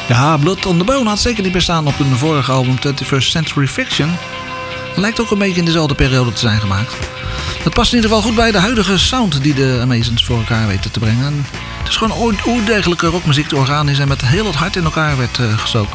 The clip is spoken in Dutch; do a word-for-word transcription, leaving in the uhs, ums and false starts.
Ja, Blood on the Bone had zeker niet bestaan op hun vorige album twenty-first Century Fiction. Lijkt ook een beetje in dezelfde periode te zijn gemaakt. Dat past in ieder geval goed bij de huidige sound die de Amazons voor elkaar weten te brengen. En het is gewoon oerdegelijke rockmuziek die organisch en met heel het hart in elkaar werd uh, gestoken.